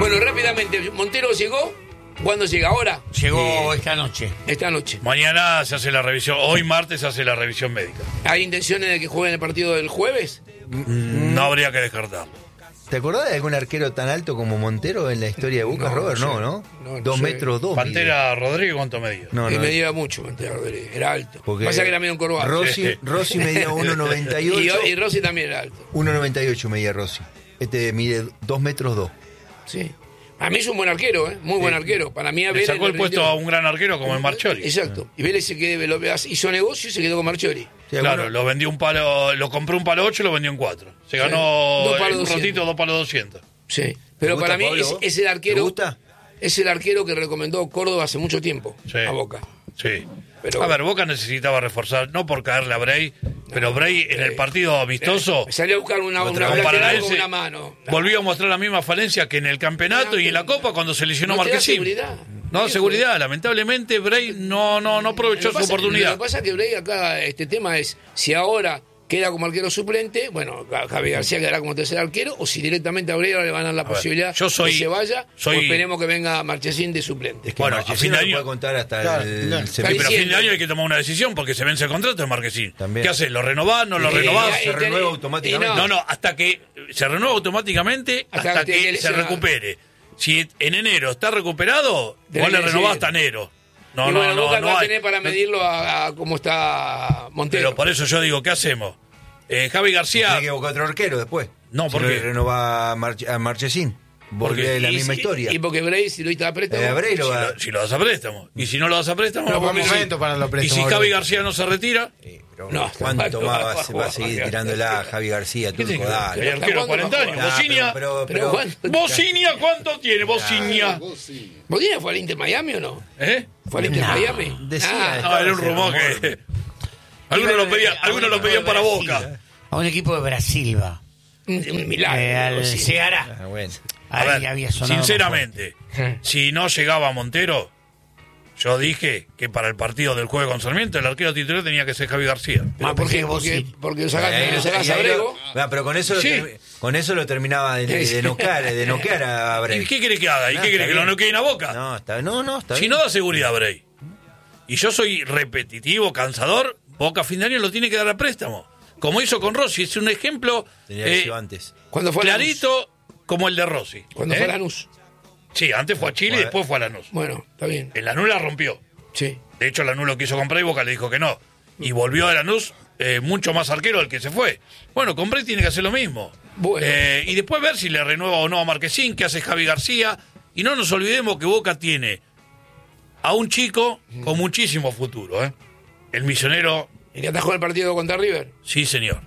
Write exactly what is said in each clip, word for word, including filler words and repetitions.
Bueno, rápidamente, Montero llegó. ¿Cuándo llega? ¿Ahora? Llegó esta noche. Esta noche. Mañana se hace la revisión, hoy martes se hace la revisión médica. ¿Hay intenciones de que jueguen el partido del jueves? Mm, no habría que descartarlo. ¿Te acordás de algún arquero tan alto como Montero en la historia de Boca, No, Robert? no, No, sé. ¿no? No, no dos sé. metros dos. Pantera Rodríguez, ¿cuánto medía? No, Y no. medía mucho, Montero Rodríguez. Era alto. Porque Pasa que era medio un corbata. Rossi, Rossi medía uno noventa y ocho. Y, y Rossi también era alto. uno noventa y ocho medía Rossi. Este mide dos metros dos. Sí. A mí es un buen arquero, ¿eh? Muy buen arquero. Para mí a Le Vélez sacó el le puesto rindió. a un gran arquero como el Marchiori. Exacto. Y Vélez se quedó, lo, hizo negocio y se quedó con Marchiori. Sí, Claro, bueno, lo vendió un palo, lo compró un palo ocho y lo vendió en cuatro. Se Sí. ganó Dos palos en un doscientos. ratito dos palos doscientos. Sí. Pero gusta, para mí Pablo, es, vos? es el arquero. ¿Te gusta? Es el arquero que recomendó Córdoba hace mucho tiempo Sí. a Boca. Sí. Pero- a ver, Boca necesitaba reforzar, no por caerle a Bray, pero Bray en el partido amistoso Me salió a buscar una, Otra una vez. lateral Paranaense con una mano. No. volvió a mostrar la misma falencia que en el campeonato y en la Copa cuando se lesionó No te da Marquesín. seguridad. No, Viejo. seguridad. Lamentablemente Bray no, no, no aprovechó Lo que su pasa- oportunidad. Lo que pasa es que Bray acá, este tema es si ahora queda como arquero suplente, bueno, Javier García quedará como tercer arquero, o si directamente a Bray le van a dar la ver, posibilidad yo soy- de que se vaya, soy- o esperemos que venga Marchesín de suplente. Es que Bueno, Marchesín a fin de no año- puede contar hasta Claro, el claro. Sí, semestre. pero a fin de diciendo. año hay que tomar una decisión porque se vence el contrato de Marquesín. También. ¿Qué haces? ¿Lo renovás? ¿No lo Sí, renovás? y- Se y- renueva y- automáticamente. y No, no, hasta que se renueva automáticamente Hasta hasta, que que, esté se lesionado. recupere. Si en enero está recuperado, Tenés vos le que renovás decir. hasta enero. No, y no, bueno, no, Boca no va a hay. tener para medirlo a, a cómo está Montero. Pero por eso yo digo, ¿qué hacemos? Eh, Javi García. Tiene que buscar otro arquero después. No, Si ¿por qué? renova a, March- a Marchesín. Volvió Porque- de la Y misma si- historia. Y porque Bray, si lo está a préstamo. Eh, a Bray Si lo va- lo, si lo das a préstamo. Y si no lo das a préstamo, No, ¿por buen qué momento sí? para los Y préstamos, si Javi bro. García no se retira, Sí, pero No, ¿cuánto no, más no, va, no, va a no, seguir no, tirándola a Javi García? ¿qué Turco, tiene que ver? dale. El arquero, ¿Hasta cuarenta cuándo años. va a Ah, Bocinia. pero- pero- Pero pero- ¿cuándo? Bocinia, ¿cuánto tiene Bocinia? ¿Bodina fue al Inter Miami o no? ¿Eh? ¿Fue al Inter No, Miami? decía- Ah, No, era un rumor que. Algunos lo pedían, algunos lo pedían para Boca. A un equipo de Brasil va. un, un milagro. Eh, al sí. Ceará. Ah, bueno. A Ahí ver, había sonado más sinceramente, fuerte. si no llegaba Montero, yo dije que para el partido del jueves con Sarmiento el arquero titular tenía que ser Javi García. Ah, ¿por qué? vos Porque, sí. porque lo sacás, Eh, lo sacás y a ahí lo- Brego. Ah, pero con eso, lo Sí. termi- con eso lo terminaba de, de, de noquear, de noquear a Bray. ¿Y qué quiere que haga? ¿Y No, qué quiere está que lo bien. noqueen a Boca? No, está, no, no, está Si bien. no da seguridad, Bray. Y yo soy repetitivo, cansador, Boca a fin de año lo tiene que dar a préstamo. Como hizo con Rossi, es un ejemplo Tenía eh, que ser antes. Cuando fue a Lanús. clarito como el de Rossi. Cuando ¿Eh? fue a Lanús. Sí, antes fue a Chile y después fue a Lanús. Bueno, está bien. En Lanús la rompió. Sí. De hecho, Lanús lo quiso comprar y Boca le dijo que no. Y volvió a Lanús eh, mucho más arquero del que se fue. Bueno, con Bray tiene que hacer lo mismo. Bueno. Eh, y después ver si le renueva o no a Marquesín, que hace Javi García. Y no nos olvidemos que Boca tiene a un chico con muchísimo futuro. ¿eh? El misionero, ¿Y que atajó el partido contra River? sí señor.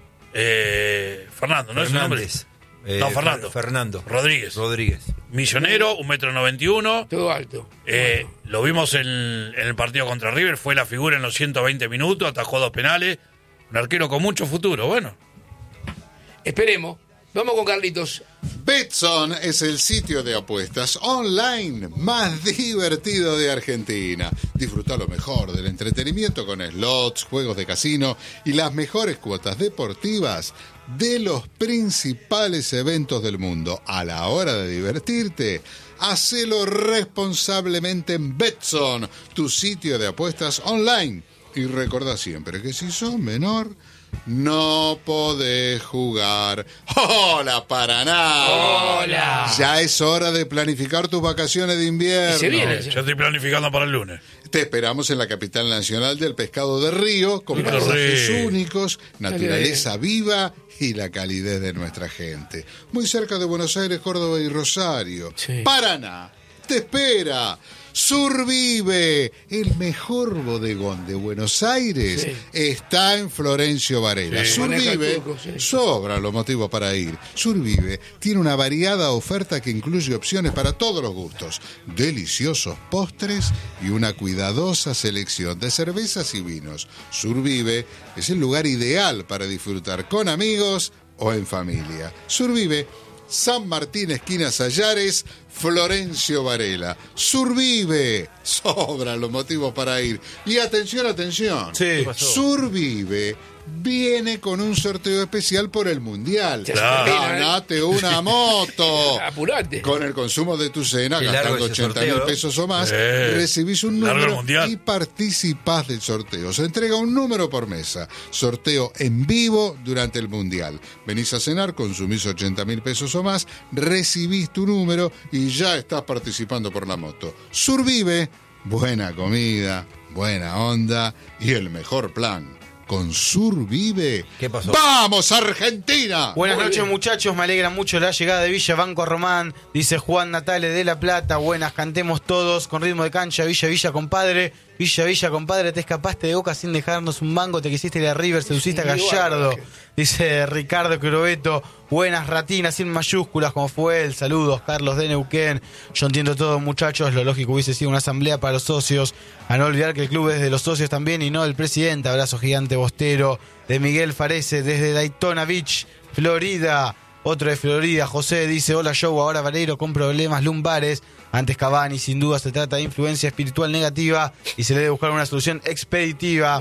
Eh, Fernando, ¿no es su nombre? Fernández. Eh, No, Fernando. Fer- Fernando. Rodríguez. Rodríguez. Misionero, un metro noventa y uno. Todo alto. Eh, lo vimos en, en el partido contra River, fue la figura en los ciento veinte minutos, atajó dos penales, un arquero con mucho futuro, bueno. Esperemos. Vamos con Carlitos. Betson es el sitio de apuestas online más divertido de Argentina. Disfruta lo mejor del entretenimiento con slots, juegos de casino y las mejores cuotas deportivas de los principales eventos del mundo. A la hora de divertirte, hacelo responsablemente en Betson, tu sitio de apuestas online. Y recordá siempre que si sos menor, no podés jugar. ¡Hola, Paraná! Hola. Ya es hora de planificar tus vacaciones de invierno. Y se viene. Yo estoy planificando para el lunes. Te esperamos en la capital nacional del pescado de río, con Qué paisajes rico. únicos, naturaleza viva y la calidez de nuestra gente. Muy cerca de Buenos Aires, Córdoba y Rosario. Sí. Paraná, te espera. Survive, el mejor bodegón de Buenos Aires, Sí. está en Florencio Varela. Sí. Survive, Maneja el turco, sí. sobran los motivos para ir. Survive tiene una variada oferta que incluye opciones para todos los gustos, deliciosos postres y una cuidadosa selección de cervezas y vinos. Survive es el lugar ideal para disfrutar con amigos o en familia. Survive, San Martín, esquina Sayares, Florencio Varela. Survive, sobran los motivos para ir. Y atención, atención. Sí. ¿Qué pasó? Survive viene con un sorteo especial por el Mundial. Claro. Ganate una moto. Apurate. Con el consumo de tu cena, Qué largo gastando ese ochenta sorteo, mil ¿no? pesos o más, Eh, recibís un largo el número Mundial. y participás del sorteo. Se entrega un número por mesa. Sorteo en vivo durante el Mundial. Venís a cenar, consumís ochenta mil pesos o más, recibís tu número y ya estás participando por la moto. Survive, buena comida, buena onda y el mejor plan. Con Survive. ¿Qué pasó? ¡Vamos, Argentina! Buenas Muy noches, bien. muchachos. Me alegra mucho la llegada de Villa Banco Román. Dice Juan Natale de La Plata. Buenas, cantemos todos con ritmo de cancha. Villa, Villa, compadre. Villa, Villa, compadre. Te escapaste de Boca sin dejarnos un mango. Te quisiste ir a River, seduciste a Gallardo. Dice Ricardo Crobeto. Buenas, ratinas, sin mayúsculas, como fue él. Saludos, Carlos de Neuquén. Yo entiendo todo, muchachos. Lo lógico hubiese sido una asamblea para los socios. A no olvidar que el club es de los socios también y no del presidente. Abrazo gigante bostero. De Miguel Farese desde Daytona Beach, Florida. Otro de Florida, José, dice: hola Joe, ahora Vareiro con problemas lumbares. Antes Cavani, sin duda se trata de influencia espiritual negativa y se le debe buscar una solución expeditiva.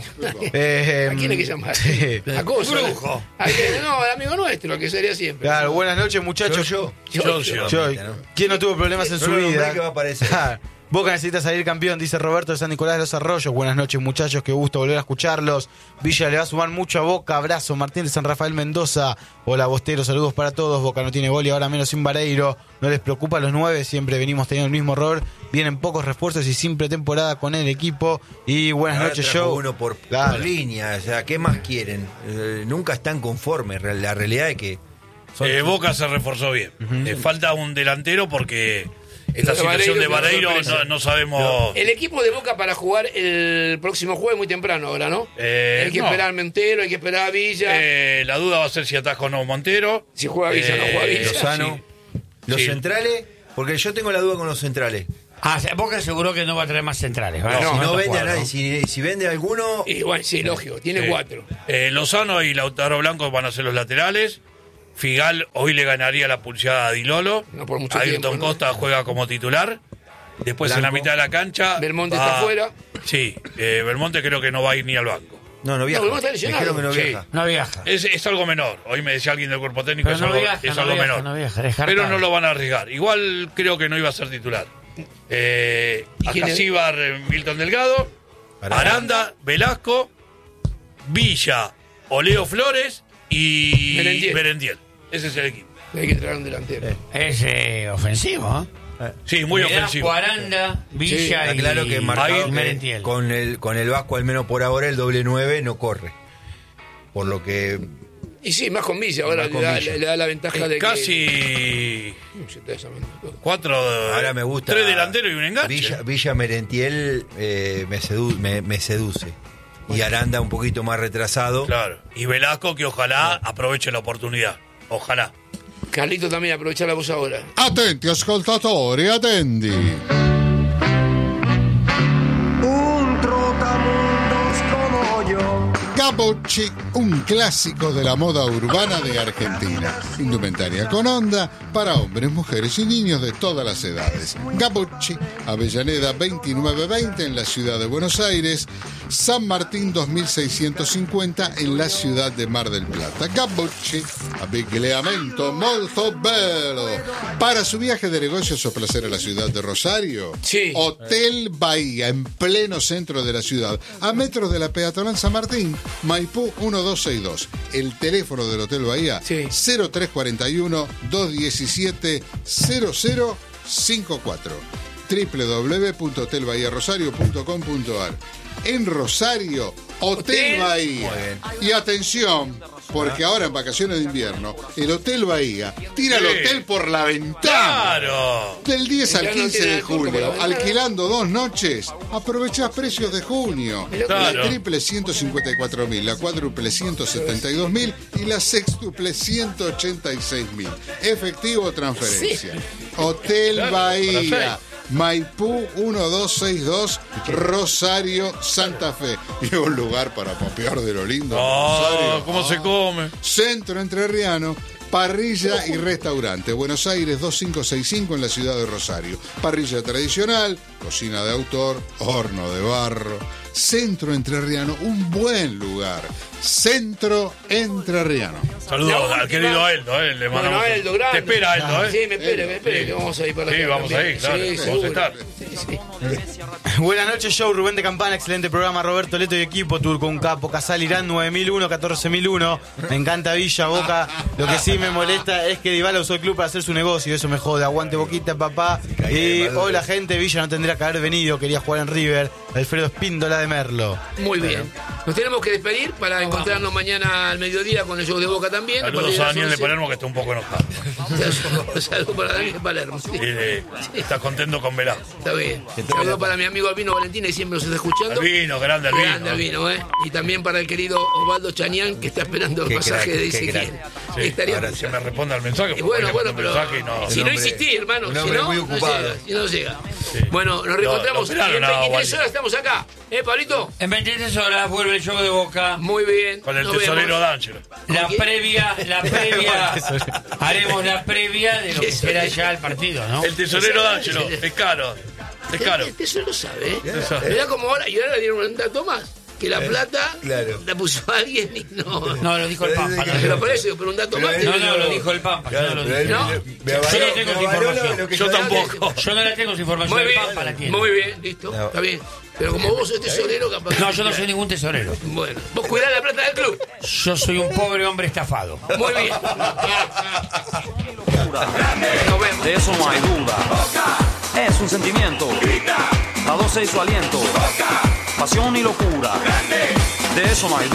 Eh, ¿A quién hay que llamar? sí. A Cosa. Brujo. ¿A quién? No, al amigo nuestro, que sería siempre. Claro, buenas noches, muchachos. Yo, Yo, yo. Yo, ¿quién no tuvo problemas en Yo su lo nombré vida? que va a aparecer. Ah, Boca necesita salir campeón, dice Roberto de San Nicolás de los Arroyos. Buenas noches, muchachos, qué gusto volver a escucharlos. Villa le va a sumar mucho a Boca. Abrazo, Martín de San Rafael Mendoza. Hola, Bostero, saludos para todos. Boca no tiene gol y ahora menos sin Vareiro. No les preocupa a los nueve, siempre venimos teniendo el mismo error. Vienen pocos refuerzos y sin pretemporada con el equipo. Y buenas Ahora noches, trajo Joe. uno por, Claro. por línea, o sea, ¿qué más quieren? Eh, nunca están conformes. Real- La realidad es que son- Eh, Boca se reforzó bien. Le falta un delantero porque esta Lo de situación de Vareiro, Vareiro que no no, no sabemos. El equipo de Boca para jugar el próximo jueves muy temprano ahora, ¿no? Eh, hay que no. esperar a Montero, hay que esperar a Villa. Eh, la duda va a ser si ataja o no Montero. Si juega Villa o no juega Villa. Lozano. sí. Los Sí. centrales, porque yo tengo la duda con los centrales. Ah, Boca aseguró que no va a traer más centrales. ¿vale? No, si no Estos vende a cuadros, nadie, si, si vende a alguno, Y bueno, sí, lógico, tiene Sí. cuatro. Eh, Lozano y Lautaro Blanco van a ser los laterales. Figal hoy le ganaría la pulseada a Dilolo. No por mucho Ayrton tiempo, ¿no? Costa juega como titular. Después en la Blanco. mitad de la cancha. Belmonte va- está fuera. Sí, eh, Belmonte creo que no va a ir ni al banco. no, no viaja. No, está lesionado. Dijeron que no Sí. viaja. No viaja. Es, es algo menor. Hoy me decía alguien del cuerpo técnico, Pero es no algo, viaja, es no algo viaja, menor. no viaja, descartado. Pero no lo van a arriesgar. Igual creo que no iba a ser titular. Eh, ¿Y quién es? Acasíbar, eh, Milton Delgado, Aranda. Aranda, Velasco, Villa, Oleo Flores y Merentiel. Merentiel. Ese es el equipo. Hay que traer un delantero. Es eh, ofensivo, ¿eh? Sí, muy Velasco, ofensivo. Aranda, Villa Sí, y, Aclaro que Ahí, marcado y que Merentiel. con el con el Vasco, al menos por ahora, el doble nueve no corre. Por lo que Y sí, más con Villa, ahora Más le con da, Villa. le da la ventaja de que... Casi Uh, se está llamando todo. cuatro, ahora me gusta. tres delanteros y un enganche. Villa, Villa Merentiel eh, me, sedu- me, me seduce. Y Aranda un poquito más retrasado. Claro. Y Velasco que ojalá aproveche la oportunidad. Ojalá. Carlito también, aprovechar la voz ahora. Attenti ascoltatori, attendi. Un trotamundos como yo. Gabocci, un clásico de la moda urbana de Argentina. Indumentaria con onda para hombres, mujeres y niños de todas las edades. Gabocci, Avellaneda veintinueve veinte en la ciudad de Buenos Aires, San Martín dos mil seiscientos cincuenta en la ciudad de Mar del Plata. Gabocci, abbigliamento molto bello. Para su viaje de negocios o placer a la ciudad de Rosario, Sí. Hotel Bahía, en pleno centro de la ciudad, a metros de la peatonal San Martín, Maipú mil doscientos sesenta y dos. El teléfono del Hotel Bahía, Sí. cero tres cuatro uno, dos diecisiete, cero cero cinco cuatro. doble u doble u doble u punto hotel bahía rosario punto com punto a r. En Rosario, Hotel Hotel. Bahía. Y atención, porque ahora en vacaciones de invierno, el Hotel Bahía tira el Sí. hotel por la ventana. ¡Claro! Del diez al Ya no quince tiene de alcohol como la julio, ventana. alquilando dos noches, aprovechás precios de junio. Claro. La triple ciento cincuenta y cuatro mil, la cuádruple ciento setenta y dos mil y la sextuple ciento ochenta y seis mil. Efectivo o transferencia. Hotel Claro, Bahía, para Maipú mil doscientos sesenta y dos, Rosario, Santa Fe. Y un lugar para papear de lo lindo. Oh, Rosario. ¿cómo se come? Centro Entrerriano, parrilla y restaurante. Buenos Aires dos cinco seis cinco en la ciudad de Rosario. Parrilla tradicional, cocina de autor, horno de barro, Centro Entrerriano, un buen lugar. Centro Entrerriano. Saludos La al última- querido Eldo, eh, le Bueno, mandamos. Eldo, grande. Te espera Eldo, ¿eh? Sí, me espere, me espere, que vamos a ir para Sí, allá vamos también. a ir, claro, Sí, vamos a seguro. estar. Sí, sí. Buenas noches, show. Rubén de Campana, excelente programa. Roberto Leto y equipo. Turco, un capo. Casal Irán, nueve mil uno, catorce mil uno. Me encanta Villa, Boca. Lo que sí me molesta es que Dybala usó el club para hacer su negocio. Eso me jode. Aguante Boquita, papá. Y hola, gente. Villa no tendría que haber venido. Quería jugar en River. Alfredo Espíndola de Merlo. Muy bien. Nos tenemos que despedir para encontrarnos mañana al mediodía con el show de Boca también. Saludos a Daniel de Palermo que está un poco enojado. Saludos para Daniel de Palermo. Sí. Y de- está contento con Velasco. Está bien. Saludos para mi amigo Albino Valentina, que siempre nos está escuchando. Albino, grande Albino. Grande Albino, ¿eh? Y también para el querido Osvaldo Chañán, que está esperando el Qué pasaje crack, de qué Ezequiel. crack. Sí, Estaría- ahora se me responde al mensaje. Y porque bueno, le bueno, mandé un pero mensaje y no- si Un no hombre- insistí, hermano, un si hombre no, muy no ocupado. llega, si no llega. Bueno, nos reencontramos lo y en operaron a veintitrés Waldi. horas estamos acá. ¿Eh, Pablito? En veintitrés horas vuelve el show de Boca. Muy bien. Con el nos tesorero vemos. D'Angelo. La ¿Con qué? previa, la previa. Haremos la previa de lo que será ya el partido, ¿no? El tesorero D'Angelo. Es caro. Es caro. Este eso lo sabe, ¿eh? Mirá como ahora, y ahora le dieron un dato más. Que la plata claro. la puso alguien y no. No, lo dijo el Pampa. No, Pero no, por eso, pero un dato Pero más. él- no, no, lo dijo el Pampa. Yo no lo Pero él dije. ¿No? me- me Yo avaló- no tengo me avaló información. lo que Yo yo- tampoco. Yo no la tengo esa información. Muy El bien, Pampa la tiene. muy bien, listo, No. está bien. Pero como vos sos tesorero, capaz. No, que- yo no soy ningún tesorero. Bueno, vos cuidás la plata del club. Yo soy un pobre hombre estafado. Muy bien. Nos vemos. De eso no hay duda. Es un sentimiento. A doce y su aliento. Pasión y locura. De eso no hay duda.